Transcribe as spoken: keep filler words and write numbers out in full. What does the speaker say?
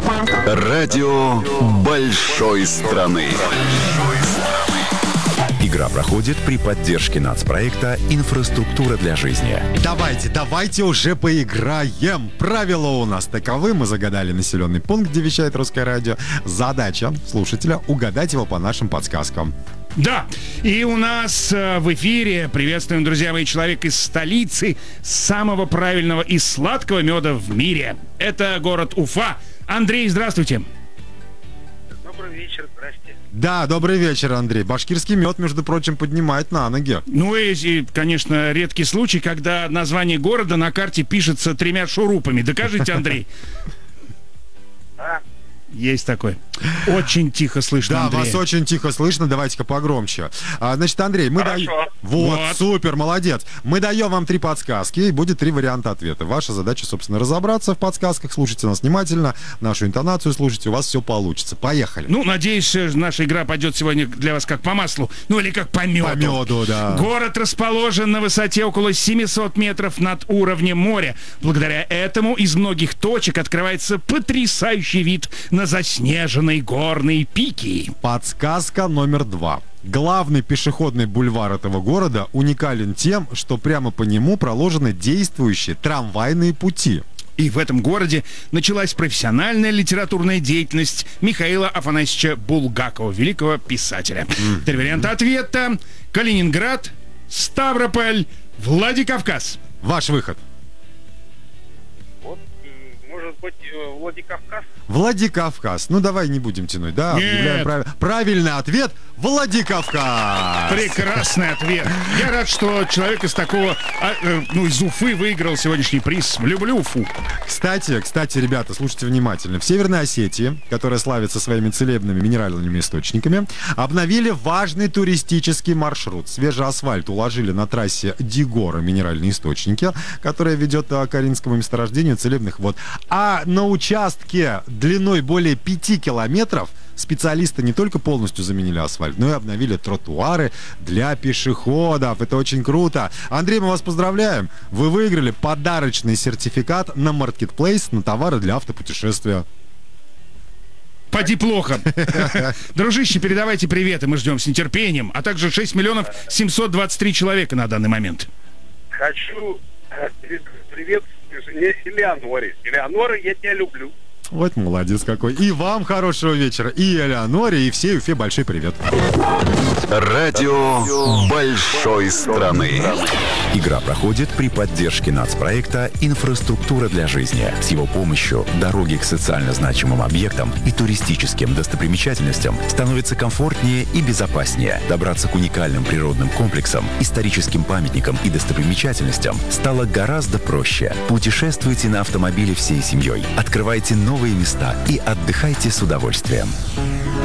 Радио большой страны. Игра проходит при поддержке нацпроекта «Инфраструктура для жизни». Давайте, давайте уже поиграем. Правила у нас таковы. Мы загадали населенный пункт, где вещает Русское радио. Задача слушателя — угадать его по нашим подсказкам. Да, и у нас э, в эфире, приветствуем, друзья мои, человек из столицы самого правильного и сладкого меда в мире. Это город Уфа. Андрей, здравствуйте. Добрый вечер, здрасте. Да, добрый вечер, Андрей. Башкирский мед, между прочим, поднимает на ноги. Ну и, конечно, редкий случай, когда название города на карте пишется тремя шурупами. Докажите, Андрей. А? Есть такой. Очень тихо слышно, Да, Андрей. вас очень тихо слышно. Давайте-ка погромче. А, значит, Андрей, мы даем... Вот, Вот, супер, молодец. Мы даем вам три подсказки, и будет три варианта ответа. Ваша задача, собственно, разобраться в подсказках. Слушайте нас внимательно, нашу интонацию слушайте, у вас все получится. Поехали. Ну, надеюсь, наша игра пойдет сегодня для вас как по маслу, ну или как по меду. По меду, да. Город расположен на высоте около семьсот метров над уровнем моря. Благодаря этому из многих точек открывается потрясающий вид на заснеженные горные пики. Подсказка номер два. Главный пешеходный бульвар этого города уникален тем, что прямо по нему проложены действующие трамвайные пути. И в этом городе началась профессиональная литературная деятельность Михаила Афанасьевича Булгакова, великого писателя. Mm-hmm. Три варианта ответа: Калининград, Ставрополь, Владикавказ. Ваш выход. Вот, может быть, Владикавказ? Владикавказ. Ну, давай не будем тянуть, да? Объявляем прав... Правильный ответ — Владикавказ. Прекрасный ответ. Я рад, что человек из такого, а, э, ну, из Уфы выиграл сегодняшний приз. Люблю Уфу. Кстати, кстати, ребята, слушайте внимательно. В Северной Осетии, которая славится своими целебными минеральными источниками, обновили важный туристический маршрут. Свежий асфальт уложили на трассе Дигора минеральные источники, которая ведет к Каринскому месторождению целебных вод. А на участке длиной более пяти километров специалисты не только полностью заменили асфальт, но и обновили тротуары для пешеходов. Это очень круто. Андрей, мы вас поздравляем. Вы выиграли подарочный сертификат на Marketplace на товары для автопутешествия. Поди плохо. Дружище, передавайте приветы, мы ждем с нетерпением. А также шесть миллионов семьсот двадцать три человека на данный момент. Хочу привет Элеоноре. Элеонора, я тебя люблю. Вот молодец какой. И вам хорошего вечера. И Элеоноре, и всей Уфе большой привет. Радио большой страны. Игра проходит при поддержке нацпроекта «Инфраструктура для жизни». С его помощью дороги к социально значимым объектам и туристическим достопримечательностям становятся комфортнее и безопаснее. Добраться к уникальным природным комплексам, историческим памятникам и достопримечательностям стало гораздо проще. Путешествуйте на автомобиле всей семьей, открывайте новые места и отдыхайте с удовольствием.